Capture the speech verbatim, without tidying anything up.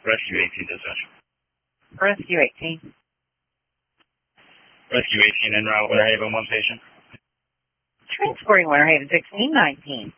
Rescue eighteen dispatch. Rescue eighteen. Rescue eighteen en route, Winter Haven, one patient. Transporting Winter Haven sixteen nineteen.